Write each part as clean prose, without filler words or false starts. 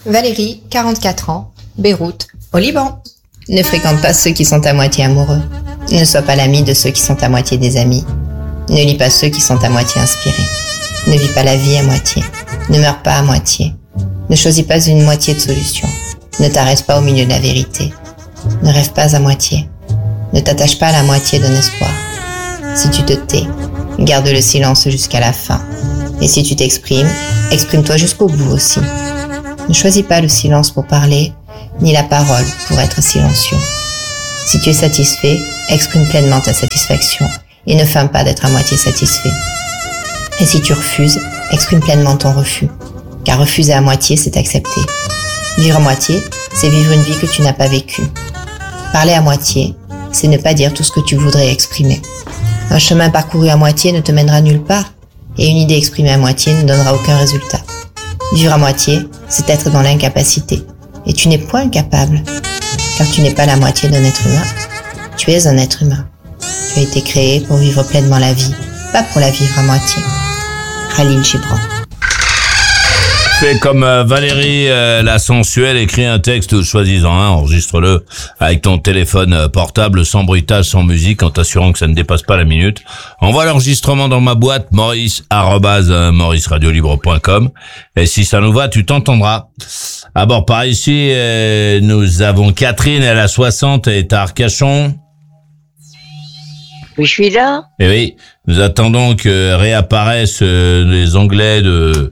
Valérie, 44 ans, Beyrouth, au Liban. Ne fréquente pas ceux qui sont à moitié amoureux. Ne sois pas l'ami de ceux qui sont à moitié des amis. Ne lis pas ceux qui sont à moitié inspirés. Ne vis pas la vie à moitié. Ne meurs pas à moitié. Ne choisis pas une moitié de solution. Ne t'arrête pas au milieu de la vérité. Ne rêve pas à moitié. Ne t'attache pas à la moitié d'un espoir. Si tu te tais, garde le silence jusqu'à la fin. Et si tu t'exprimes, exprime-toi jusqu'au bout aussi. Ne choisis pas le silence pour parler, ni la parole pour être silencieux. Si tu es satisfait, exprime pleinement ta satisfaction et ne feins pas d'être à moitié satisfait. Et si tu refuses, exprime pleinement ton refus, car refuser à moitié, c'est accepter. Vivre à moitié, c'est vivre une vie que tu n'as pas vécue. Parler à moitié, c'est ne pas dire tout ce que tu voudrais exprimer. Un chemin parcouru à moitié ne te mènera nulle part, et une idée exprimée à moitié ne donnera aucun résultat. Vivre à moitié, c'est être dans l'incapacité. Et tu n'es point incapable, car tu n'es pas la moitié d'un être humain. Tu es un être humain. Tu as été créé pour vivre pleinement la vie, pas pour la vivre à moitié. Khalil Gibran. Fais comme Valérie la sensuelle, écris un texte, choisis-en un, enregistre-le avec ton téléphone portable, sans bruitage, sans musique, en t'assurant que ça ne dépasse pas la minute. Envoie l'enregistrement dans ma boîte, maurice@mauriceradiolibre.com, et si ça nous va, tu t'entendras. À bord par ici, nous avons Catherine, elle a 60, elle est à Arcachon. Oui, je suis là. Et oui, nous attendons que réapparaissent les Anglais de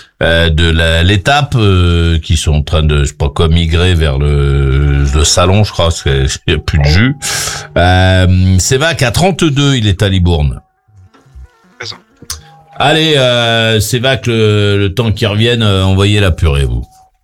l'étape qui sont en train de, je sais pas quoi, migrer vers le salon, je crois, parce qu'il n'y a plus de jus. Sévac à 32, il est à Libourne. Présent. Allez, Sévac, le temps qu'il revienne, envoyez la purée, vous.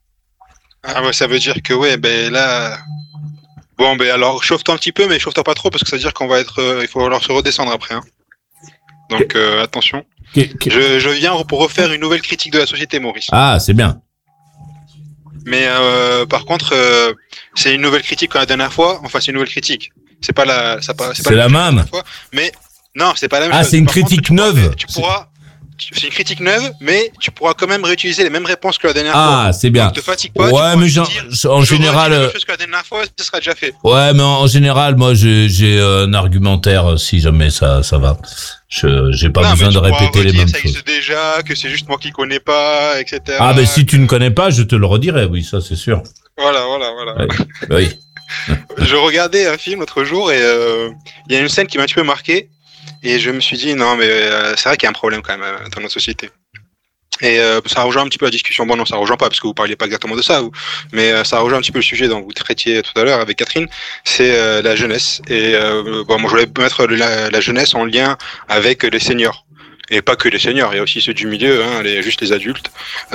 Ah ouais, ça veut dire que ouais, ben là... Bon, ben alors, chauffe-toi un petit peu, mais chauffe-toi pas trop, parce que ça veut dire qu'on va être... il faut alors se redescendre après, hein. Donc, attention. Je viens pour refaire une nouvelle critique de la société, Maurice. Ah, c'est bien. Mais par contre, c'est une nouvelle critique comme la dernière fois. Enfin, c'est une nouvelle critique. C'est pas la... C'est la même. Mais non, c'est pas la même chose. Ah, c'est une par critique contre, neuve. C'est une critique neuve, mais tu pourras quand même réutiliser les mêmes réponses que la dernière fois. Ah, c'est bien. Donc, te fatigue pas. Ouais, mais en général, la même chose que la dernière fois, ce sera déjà fait. Ouais, mais en général, moi, j'ai un argumentaire si jamais ça va. J'ai pas besoin de répéter les mêmes ça choses. existe déjà, que c'est juste moi qui connais pas, etc. Ah, ben si tu ne connais pas, je te le redirai. Oui, ça c'est sûr. Voilà. Oui. Je regardais un film l'autre jour et il y a une scène qui m'a un petit peu marqué. Et je me suis dit, non, mais c'est vrai qu'il y a un problème quand même dans notre société. Et ça rejoint un petit peu la discussion. Bon, non, ça rejoint pas, parce que vous parliez pas exactement de ça, mais ça rejoint un petit peu le sujet dont vous traitiez tout à l'heure avec Catherine, c'est la jeunesse. Et bon, moi, je voulais mettre la jeunesse en lien avec les seniors. Et pas que les seniors, il y a aussi ceux du milieu, hein, juste les adultes.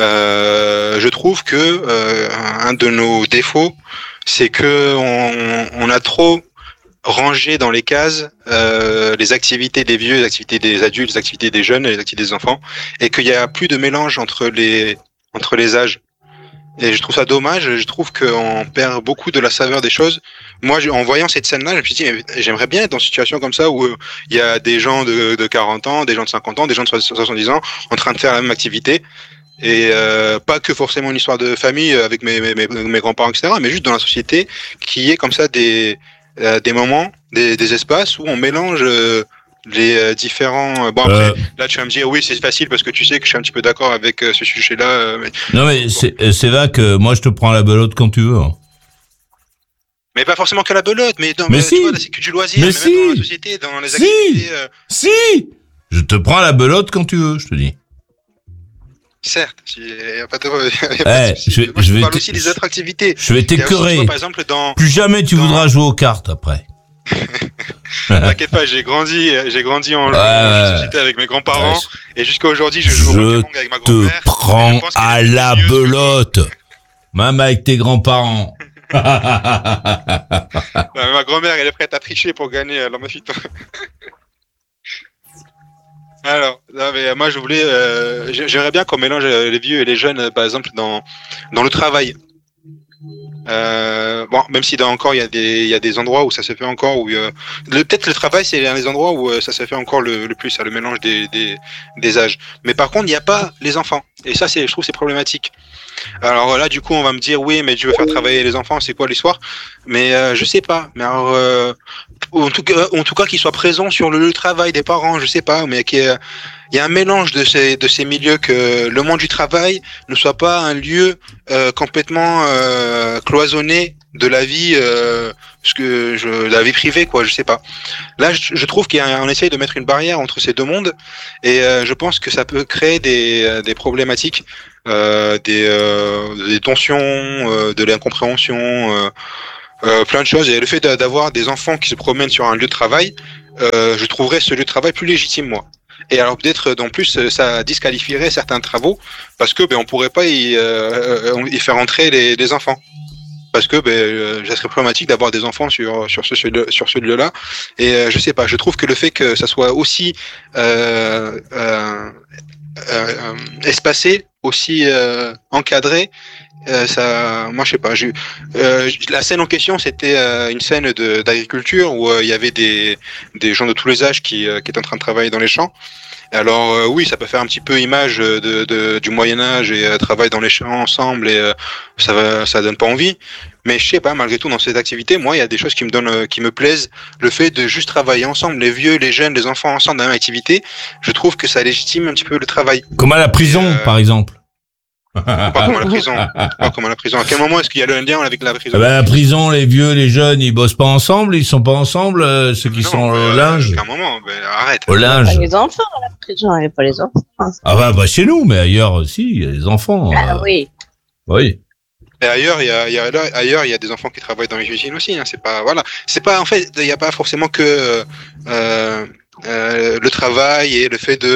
Je trouve que un de nos défauts, c'est que on a trop ranger dans les cases les activités des vieux, les activités des adultes, les activités des jeunes et les activités des enfants, et qu'il y a plus de mélange entre les âges. Et je trouve ça dommage. Je trouve qu'on perd beaucoup de la saveur des choses. Moi, en voyant cette scène-là, je me suis dit, j'aimerais bien être dans une situation comme ça où il y a des gens de 40 ans, des gens de 50 ans, des gens de 70 ans en train de faire la même activité. Et pas que forcément une histoire de famille avec mes grands-parents, etc., mais juste dans la société, qui est comme ça des moments, des espaces où on mélange les différents... Bon, après, là, tu vas me dire, oui, c'est facile parce que tu sais que je suis un petit peu d'accord avec ce sujet-là. Non, mais c'est là que moi, je te prends la belote quand tu veux. Mais pas forcément que la belote, mais si. Tu vois, là, c'est que du loisir, mais si. même dans la société, dans les activités... Si. Je te prends la belote quand tu veux, je te dis. Certes, il n'y a pas de je vais parle aussi des autres activités. Je vais t'écœurer. Par exemple, plus jamais tu voudras jouer aux cartes après. T'inquiète pas, j'ai grandi en société avec mes grands-parents et jusqu'à aujourd'hui je joue au Pokémon avec ma grand-mère. Je te prends à la belote, même avec tes grands-parents. Ma grand-mère elle est prête à tricher pour gagner l'Amafito. Alors, non, mais moi je voulais, j'aimerais bien qu'on mélange les vieux et les jeunes, par exemple dans le travail. Bon, même si encore il y a des endroits où ça se fait encore, où peut-être le travail c'est un des endroits où ça se fait encore le plus, le mélange des âges. Mais par contre il n'y a pas les enfants, et ça je trouve c'est problématique. Alors là, du coup, on va me dire oui, mais Dieu veut faire travailler les enfants, c'est quoi l'histoire? Mais je sais pas. Mais alors, en tout cas, qu'ils soient présents sur le lieu de travail des parents, je sais pas, mais il y a un mélange de ces milieux, que le monde du travail ne soit pas un lieu complètement cloisonné de la vie, la vie privée, quoi, je sais pas. Là, je trouve qu'on essaye de mettre une barrière entre ces deux mondes, et je pense que ça peut créer des problématiques, des tensions, de l'incompréhension, plein de choses. Et le fait d'avoir des enfants qui se promènent sur un lieu de travail, je trouverais ce lieu de travail plus légitime, moi. Et alors peut-être en plus ça disqualifierait certains travaux, parce que on pourrait pas y faire entrer les enfants, parce que ça serait problématique d'avoir des enfants sur ce lieu-là. Et je sais pas, je trouve que le fait que ça soit aussi espacé, aussi encadré, moi je sais pas. La scène en question, c'était une scène d'agriculture où il y avait des gens de tous les âges qui étaient en train de travailler dans les champs. Alors oui, ça peut faire un petit peu image du Moyen Âge, et travailler dans les champs ensemble, et ça donne pas envie. Mais je sais pas, malgré tout, dans cette activité, moi, il y a des choses qui me plaisent. Le fait de juste travailler ensemble, les vieux, les jeunes, les enfants ensemble dans la même activité, je trouve que ça légitime un petit peu le travail. Comme à la prison, par exemple. Pas comme à la prison. Pas comme à la prison. À quel moment est-ce qu'il y a le lien avec la prison? La prison, les vieux, les jeunes, ils bossent pas ensemble, ils sont pas ensemble, ceux qui sont au linge. À un moment, arrête. Au linge. Pas les enfants à la prison, il n'y a pas les enfants. Ah bah chez nous, mais ailleurs aussi, il y a les enfants. Ah oui. Oui. Et ailleurs, il y a des enfants qui travaillent dans les usines aussi. Hein. C'est pas en fait, il n'y a pas forcément que le travail et le fait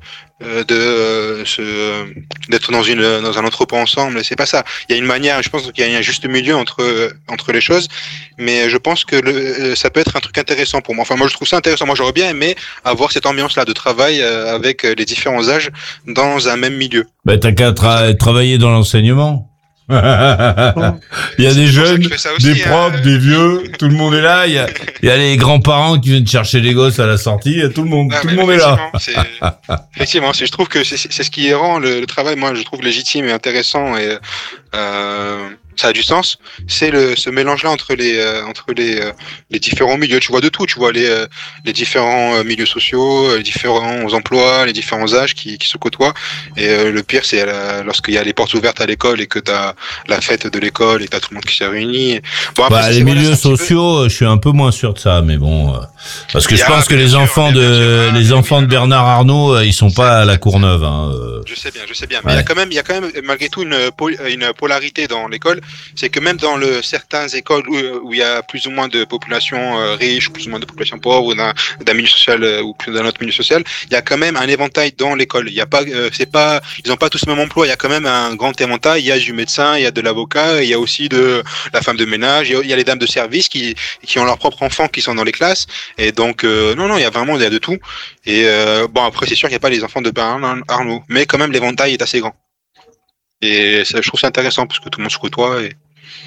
d'être dans un entrepôt ensemble, c'est pas ça. Il y a une manière, je pense qu'il y a un juste milieu entre les choses, mais je pense que ça peut être un truc intéressant pour moi. Enfin, moi je trouve ça intéressant. Moi j'aurais bien aimé avoir cette ambiance-là de travail avec les différents âges dans un même milieu. Bah t'as qu'à travailler dans l'enseignement. Il y a des jeunes, des profs, des vieux, tout le monde est là. Il y a les grands-parents qui viennent chercher les gosses à la sortie. Tout le monde est là. Effectivement, je trouve que c'est ce qui rend le travail, moi, je trouve légitime et intéressant, et ça a du sens. C'est ce mélange-là entre les différents milieux. Tu vois de tout. Tu vois les différents milieux sociaux, les différents emplois, les différents âges qui se côtoient. Et le pire, c'est lorsqu'il y a les portes ouvertes à l'école et que t'as la fête de l'école et t'as tout le monde qui s'est réuni. Bon, après, les milieux sociaux, je suis un peu moins sûr de ça, mais bon, parce que je pense que les enfants de Bernard Arnault, ils sont pas à la Courneuve. Hein. Je sais bien. Mais il y a quand même malgré tout une polarité dans l'école. C'est que même dans certaines écoles où il y a plus ou moins de population riche, plus ou moins de population pauvre, ou d'un milieu social ou plus d'un autre milieu social, il y a quand même un éventail dans l'école. Il y a pas, ils ont pas tous le même emploi. Il y a quand même un grand éventail. Il y a du médecin, il y a de l'avocat, il y a aussi de la femme de ménage, il y a les dames de service qui ont leurs propres enfants qui sont dans les classes. Et donc non, il y a de tout. Et après c'est sûr qu'il n'y a pas les enfants de Bernard Arnault, mais quand même l'éventail est assez grand. Et ça, je trouve ça intéressant parce que tout le monde se côtoie, et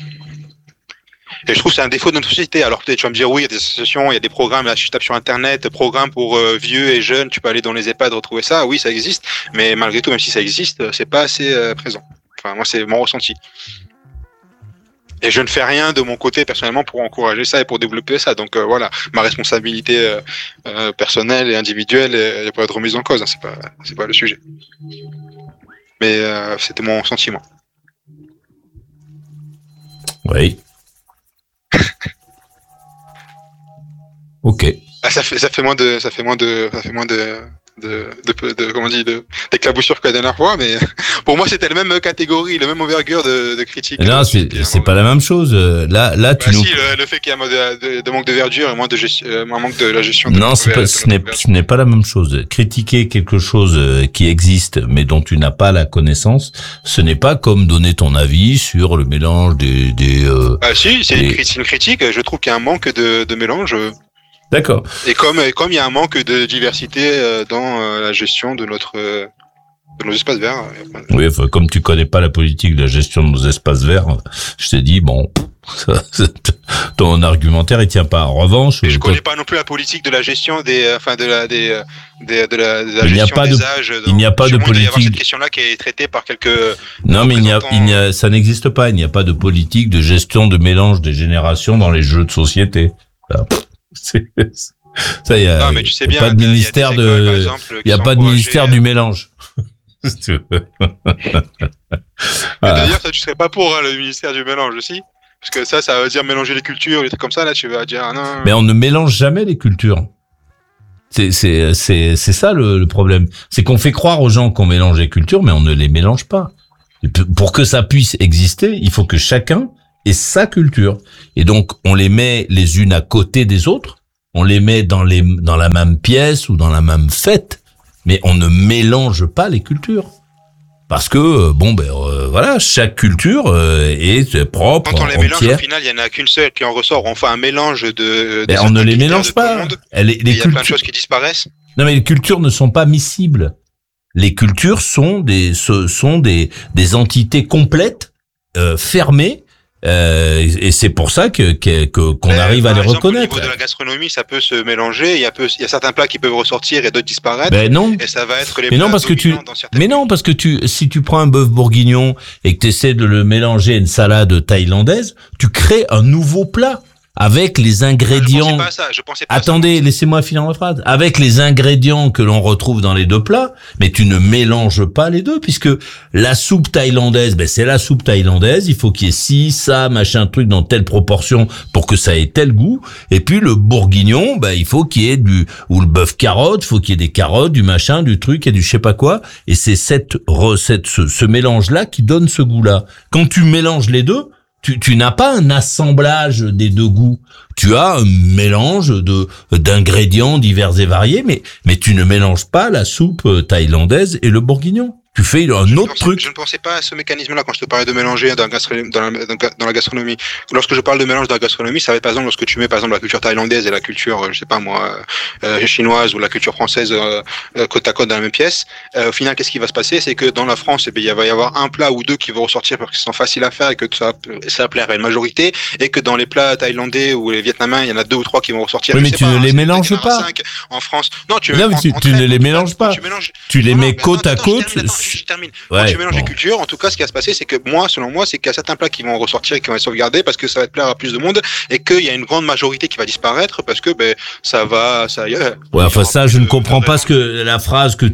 je trouve que c'est un défaut de notre société. Alors peut-être tu vas me dire oui, il y a des associations, il y a des programmes, là je tape sur internet, programmes pour vieux et jeunes, tu peux aller dans les EHPAD retrouver ça, oui ça existe, mais malgré tout, même si ça existe, c'est pas assez présent. Enfin moi c'est mon ressenti. Et je ne fais rien de mon côté personnellement pour encourager ça et pour développer ça. Donc voilà, ma responsabilité personnelle et individuelle est pas être remise en cause, hein, c'est pas le sujet. Mais c'était mon sentiment. Oui. Ok. Ça fait moins de comment on dit, d'éclaboussures que la dernière fois, mais pour moi c'était la même catégorie, la même envergure de critique. Non, c'est pas la même chose. Là, tu nous. Si, le fait qu'il y a de manque de verdure et moins de gestion, un manque de la gestion. Non, ce n'est pas la même chose. Critiquer quelque chose qui existe mais dont tu n'as pas la connaissance, ce n'est pas comme donner ton avis sur le mélange des. Si, c'est une critique. Je trouve qu'il y a un manque de mélange. D'accord. Et comme il y a un manque de diversité dans la gestion de de nos espaces verts. Oui, enfin, comme tu connais pas la politique de la gestion de nos espaces verts, je t'ai dit, bon, ton argumentaire, il tient pas. En revanche, je connais pas non plus la politique de la gestion des gestion des âges. Il n'y a pas de politique. Il y a cette question-là qui est traitée par quelques. Non, mais ça n'existe pas. Il n'y a pas de politique de gestion de mélange des générations dans les jeux de société. Ça, il y a. Non, mais tu sais bien, pas de ministère il n'y a pas de ministère du mélange. D'ailleurs, ça, tu serais pas pour le ministère du mélange aussi? Parce que ça veut dire mélanger les cultures, des trucs comme ça, là, tu vas dire, non. Mais on ne mélange jamais les cultures. C'est ça le problème. C'est qu'on fait croire aux gens qu'on mélange les cultures, mais on ne les mélange pas. Et pour que ça puisse exister, il faut que chacun ait sa culture. Et donc, on les met les unes à côté des autres, on les met dans la même pièce ou dans la même fête, mais on ne mélange pas les cultures. Parce que voilà, chaque culture est propre. Quand on les entière. mélange, au final, il y en a qu'une seule qui en ressort. On fait un mélange de. On ne les mélange pas. Il y a plein de choses qui disparaissent. Non, mais les cultures ne sont pas miscibles. Les cultures sont des entités complètes, fermées. Et c'est pour ça qu'on arrive à les reconnaître. Au niveau de la gastronomie, ça peut se mélanger. Il y a certains plats qui peuvent ressortir et d'autres disparaître. Ben non. Et ça va être les. Mais non, parce que si tu prends un bœuf bourguignon et que tu essaies de le mélanger à une salade thaïlandaise, tu crées un nouveau plat. Avec les ingrédients. Je pensais pas Attendez, laissez-moi finir ma phrase. Avec les ingrédients que l'on retrouve dans les deux plats, mais tu ne mélanges pas les deux, puisque la soupe thaïlandaise, c'est la soupe thaïlandaise. Il faut qu'il y ait ci, ça, machin, truc dans telle proportion pour que ça ait tel goût. Et puis le bourguignon, il faut qu'il y ait ou le bœuf carotte, il faut qu'il y ait des carottes, du machin, du truc et du je sais pas quoi. Et c'est cette recette, ce mélange-là qui donne ce goût-là. Quand tu mélanges les deux, tu n'as pas un assemblage des deux goûts. Tu as un mélange d'ingrédients divers et variés, mais tu ne mélanges pas la soupe thaïlandaise et le bourguignon. Tu fais un autre truc. Je ne pensais pas à ce mécanisme-là quand je te parlais de mélanger dans la gastronomie. Lorsque je parle de mélange dans la gastronomie, ça va être par exemple lorsque tu mets par exemple la culture thaïlandaise et la culture, je sais pas moi, chinoise ou la culture française côte à côte dans la même pièce. Au final, qu'est-ce qui va se passer? C'est que dans la France, il va y avoir un plat ou deux qui vont ressortir parce qu'ils sont faciles à faire et que ça va plaire à une majorité, et que dans les plats thaïlandais ou les vietnamiens, il y en a deux ou trois qui vont ressortir. Oui, mais tu ne les mélanges pas. En France, non, tu ne les mélanges pas. Tu les mets côte à côte. Je termine. Quand tu mélanges les cultures, en tout cas, ce qui va se passer, c'est que selon moi, c'est qu'il y a certains plats qui vont ressortir et qui vont être sauvegardés parce que ça va plaire à plus de monde, et qu'il y a une grande majorité qui va disparaître parce que ça y est. Ouais, enfin ça, je ne comprends pas la phrase que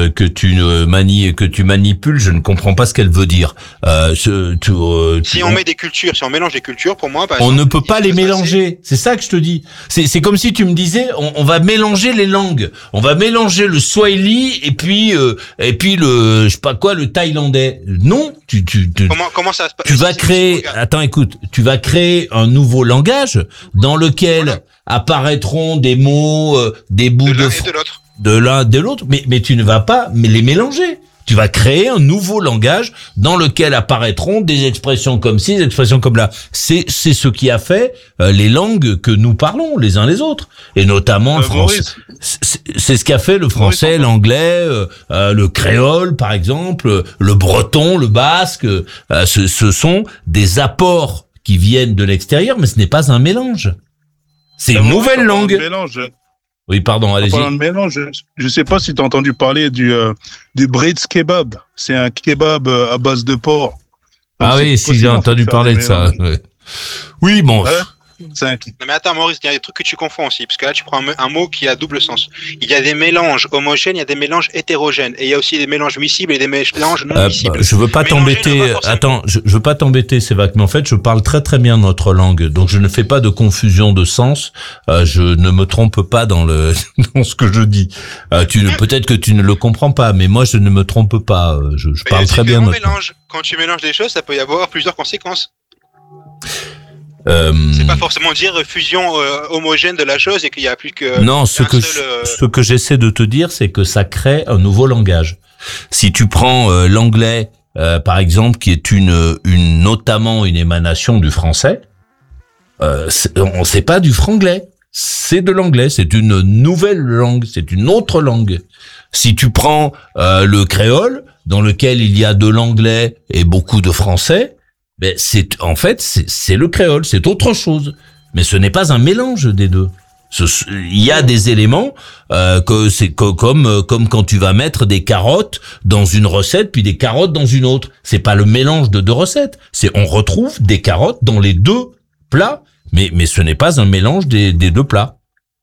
tu manipules, je ne comprends pas ce qu'elle veut dire. Si on met des cultures, si on mélange les cultures, pour moi, on ne peut pas les mélanger. C'est ça que je te dis. C'est comme si tu me disais, on va mélanger les langues. On va mélanger le swahili et puis le, je sais pas quoi, le thaïlandais. Non, comment ça se passe? Tu vas créer, attends, écoute, tu vas créer un nouveau langage dans lequel apparaîtront des mots, des bouts de l'un et de l'autre, mais tu ne vas pas les mélanger. Tu vas créer un nouveau langage dans lequel apparaîtront des expressions comme ci, des expressions comme là. C'est ce qui a fait les langues que nous parlons les uns les autres, et notamment le français. C'est ce qu'a fait le français, l'anglais, le créole par exemple, le breton, le basque. Ce sont des apports qui viennent de l'extérieur, mais ce n'est pas un mélange. C'est une nouvelle langue. Oui, pardon, allez-y. En parlant de mélange, je sais pas si tu as entendu parler du Brits kebab. C'est un kebab à base de porc. Donc oui, si j'ai entendu parler de ça. Ouais. Oui, bon. Ouais. Non mais attends Maurice, il y a des trucs que tu confonds aussi, parce que là tu prends un mot qui a double sens. Il y a des mélanges homogènes, il y a des mélanges hétérogènes, et il y a aussi des mélanges miscibles et des mélanges non miscibles. Je veux pas t'embêter. Attends, je veux pas t'embêter, Sévac, mais en fait je parle très très bien notre langue, donc je ne fais pas de confusion de sens. Je ne me trompe pas dans ce que je dis. Peut-être que tu ne le comprends pas, mais moi je ne me trompe pas. Je parle très bien notre langue. Quand tu mélanges des choses, ça peut y avoir plusieurs conséquences. C'est pas forcément dire fusion homogène de la chose et qu'il y a plus que ce que j'essaie de te dire, c'est que ça crée un nouveau langage. Si tu prends l'anglais par exemple, qui est notamment une émanation du français, c'est pas du franglais. c'est de l'anglais, c'est une nouvelle langue, c'est une autre langue. Si tu prends le créole, dans lequel il y a de l'anglais et beaucoup de français, ben c'est le créole, c'est autre chose. Mais ce n'est pas un mélange des deux. Il y a des éléments que c'est comme quand tu vas mettre des carottes dans une recette puis des carottes dans une autre. C'est pas le mélange de deux recettes. On retrouve des carottes dans les deux plats, mais ce n'est pas un mélange des deux plats.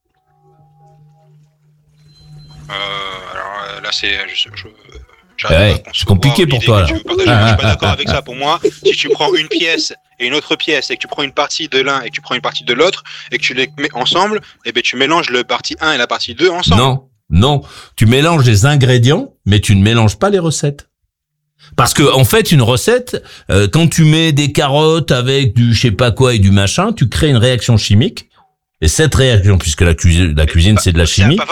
Alors là, c'est c'est compliqué pour toi. Là. Je suis pas d'accord avec ça. Pour moi, si tu prends une pièce et une autre pièce et que tu prends une partie de l'un et que tu prends une partie de l'autre et que tu les mets ensemble, eh ben tu mélanges le partie 1 et la partie 2 ensemble. Non, tu mélanges les ingrédients, mais tu ne mélanges pas les recettes. Parce que en fait, une recette, quand tu mets des carottes avec du je sais pas quoi et du machin, tu crées une réaction chimique. Et cette réaction, puisque la cuisine c'est de la chimie.